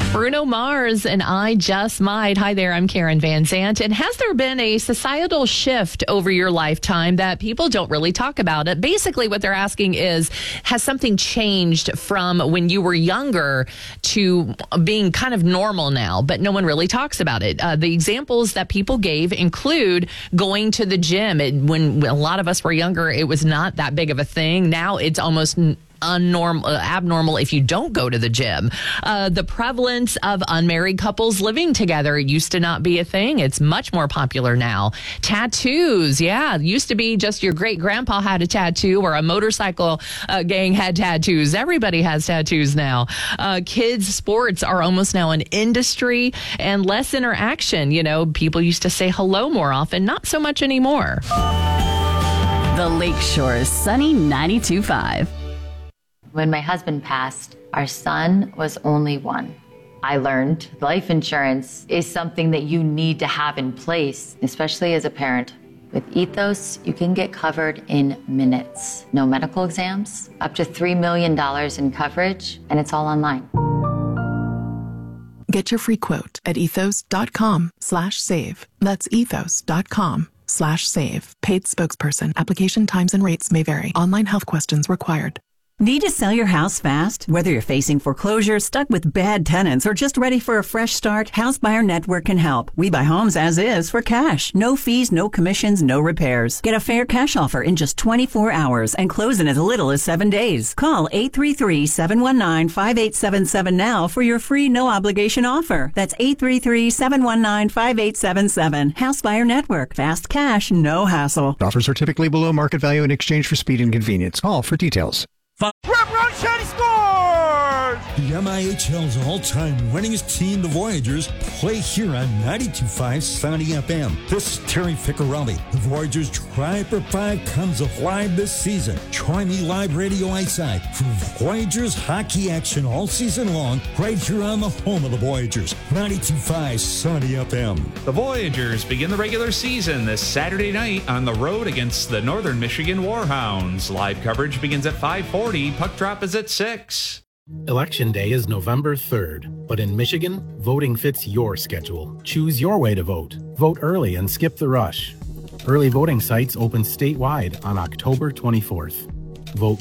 Bruno Mars and I Just Might. Hi there, I'm Karen Van Zant. And has there been a societal shift over your lifetime that people don't really talk about it? Basically, what they're asking is, has something changed from when you were younger to being kind of normal now, but no one really talks about it? The examples that people gave include going to the gym. When a lot of us were younger, it was not that big of a thing. Now it's almost abnormal if you don't go to the gym. The prevalence of unmarried couples living together used to not be a thing. It's much more popular now. Tattoos, yeah, it used to be just your great grandpa had a tattoo or a motorcycle gang had tattoos. Everybody has tattoos now. Kids' sports are almost now an industry and less interaction. You know, people used to say hello more often, not so much anymore. The Lakeshore's Sunny 92.5. When my husband passed, our son was only one. I learned life insurance is something that you need to have in place, especially as a parent. With Ethos, you can get covered in minutes. No medical exams, up to $3 million in coverage, and it's all online. Get your free quote at ethos.com/save. That's ethos.com/save. Paid spokesperson. Application times and rates may vary. Online health questions required. Need to sell your house fast? Whether you're facing foreclosure, stuck with bad tenants, or just ready for a fresh start, House Buyer Network can help. We buy homes as is for cash. No fees, no commissions, no repairs. Get a fair cash offer in just 24 hours and close in as little as 7 days. Call 833-719-5877 now for your free no-obligation offer. That's 833-719-5877. House Buyer Network. Fast cash, no hassle. Offers are typically below market value in exchange for speed and convenience. Call for details. Run, Shady scores! The MIHL's all-time winningest team, the Voyagers, play here on 92.5 Sunny FM. This is Terry Ficcarelli. The Voyagers Try for 5 comes alive this season. Try Me Live Radio Eyeside for Voyagers hockey action all season long, right here on the home of the Voyagers, 92.5 Sunny FM. The Voyagers begin the regular season this Saturday night on the road against the Northern Michigan Warhounds. Live coverage begins at 5:40. Puck drop is at 6. Election Day is November 3rd, but in Michigan, voting fits your schedule. Choose your way to vote. Vote early and skip the rush. Early voting sites open statewide on October 24th. Vote